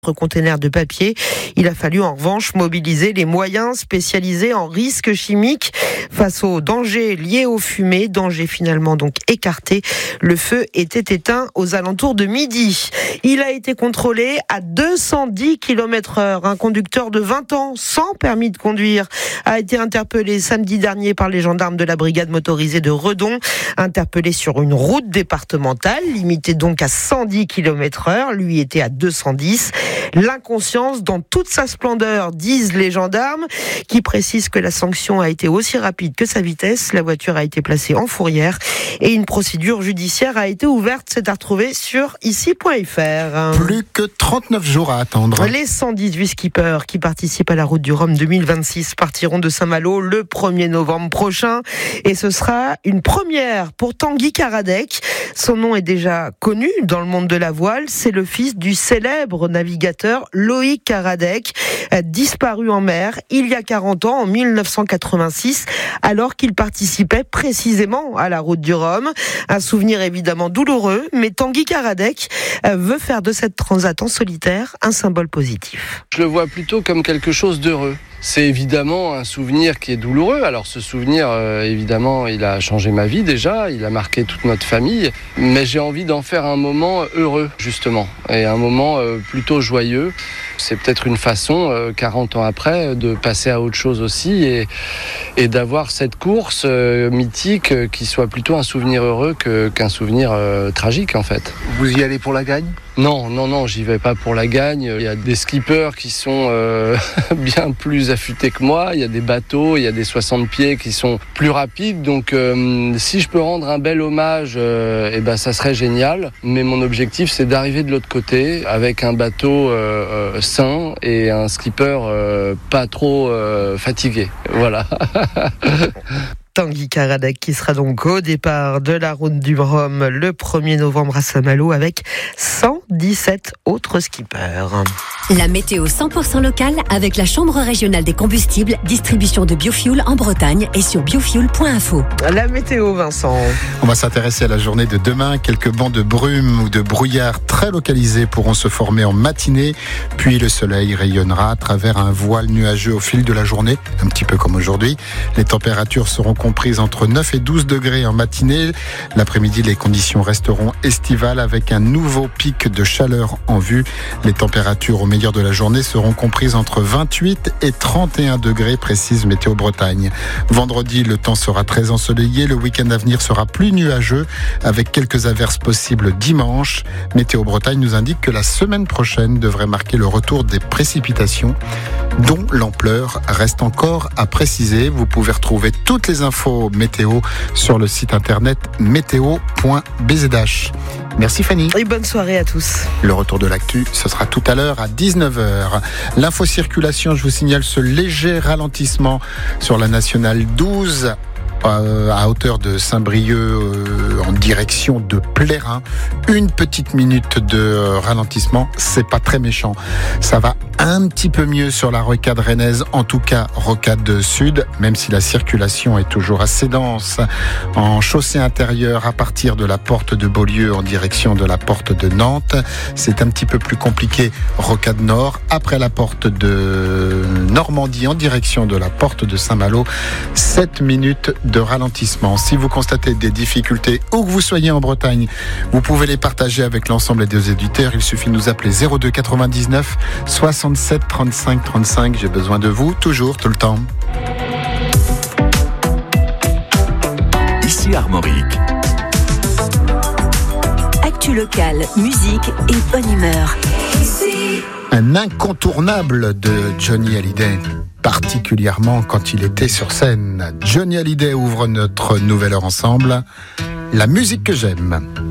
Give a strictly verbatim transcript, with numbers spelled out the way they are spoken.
containers de papier. Il a fallu en revanche mobiliser les moyens spécialisés en risques chimiques face aux dangers liés aux fumées, dangers finalement donc écartés. Le feu était éteint aux alentours de midi. Il a été contrôlé à deux cent dix kilomètres heure. Un conducteur de vingt ans sans permis de conduire a été interpellé samedi dernier par les gendarmes de la brigade motorisée de Redon, interpellé sur une route départementale limitée donc à cent dix kilomètres heure. Lui était à deux cent dix. L'inconscience dans toute sa splendeur, disent les gendarmes, qui précisent que la sanction a été aussi rapide que sa vitesse. La voiture a été placée en fourrière et une procédure judiciaire a été ouverte. C'est à retrouver sur ici point f r. Plus que trente-neuf jours à attendre. Les cent dix-huit skippers qui participent à la Route du Rhum deux mille vingt-six partiront de Saint-Malo le premier novembre prochain. Et ce sera une première pour Tanguy Karadec. Son nom est déjà connu dans le monde de la voile. C'est le fils du célèbre navigateur Loïc Karadec, disparu en mer il y a quarante ans, en mille neuf cent quatre-vingt-six, alors qu'il participait précisément à la Route du Rhum. Un souvenir évidemment douloureux, mais Tanguy Karadec veut faire de cette transat en solitaire un symbole positif. Je le vois plutôt comme quelque chose d'heureux. C'est évidemment un souvenir qui est douloureux. Alors ce souvenir, euh, évidemment, il a changé ma vie déjà, il a marqué toute notre famille. Mais j'ai envie d'en faire un moment heureux, justement, et un moment euh, plutôt joyeux. C'est peut-être une façon, euh, quarante ans après, de passer à autre chose aussi et, et d'avoir cette course euh, mythique euh, qui soit plutôt un souvenir heureux que, qu'un souvenir euh, tragique, en fait. Vous y allez pour la gagne ? Non, non, non, j'y vais pas pour la gagne. Il y a des skippers qui sont euh, bien plus affûtés que moi. Il y a des bateaux, il y a des soixante pieds qui sont plus rapides. Donc, euh, si je peux rendre un bel hommage, euh, eh ben, ça serait génial. Mais mon objectif, c'est d'arriver de l'autre côté avec un bateau euh, euh, sain et un skipper euh, pas trop euh, fatigué. Voilà. Tanguy Karadec qui sera donc au départ de la Route du Rhum le premier novembre à Saint-Malo avec cent dix-sept autres skippers. La météo cent pour cent locale avec la Chambre régionale des combustibles, distribution de biofuel en Bretagne et sur biofuel point info. La météo, Vincent. On va s'intéresser à la journée de demain. Quelques bancs de brume ou de brouillard très localisés pourront se former en matinée, puis le soleil rayonnera à travers un voile nuageux au fil de la journée, un petit peu comme aujourd'hui. Les températures seront comprises entre neuf et douze degrés en matinée. L'après-midi, les conditions resteront estivales avec un nouveau pic de chaleur en vue. Les températures au meilleur de la journée seront comprises entre vingt-huit et trente et un degrés, précise Météo Bretagne. Vendredi, le temps sera très ensoleillé. Le week-end à venir sera plus nuageux avec quelques averses possibles dimanche. Météo Bretagne nous indique que la semaine prochaine devrait marquer le retour des précipitations dont l'ampleur reste encore à préciser. Vous pouvez retrouver toutes les infos météo sur le site internet météo point b z h. Merci Fanny. Et bonne soirée à tous. Le retour de l'actu, ce sera tout à l'heure à dix-neuf heures. L'info circulation, je vous signale ce léger ralentissement sur la nationale douze à hauteur de Saint-Brieuc euh, en direction de Plérin. Une petite minute de ralentissement, c'est pas très méchant. Ça va un petit peu mieux sur la rocade rennaise, en tout cas rocade sud, même si la circulation est toujours assez dense. En chaussée intérieure, à partir de la porte de Beaulieu en direction de la porte de Nantes, c'est un petit peu plus compliqué rocade nord. Après la porte de Normandie en direction de la porte de Saint-Malo, sept minutes de ralentissement. Si vous constatez des difficultés où que vous soyez en Bretagne, vous pouvez les partager avec l'ensemble des éditeurs. Il suffit de nous appeler zéro deux quatre-vingt-dix-neuf soixante-sept trente-cinq trente-cinq. J'ai besoin de vous, toujours, tout le temps. Ici Armorique. Actu locale, musique et bonne humeur. Un incontournable de Johnny Hallyday, particulièrement quand il était sur scène. Johnny Hallyday ouvre notre nouvelle heure ensemble. La musique que j'aime.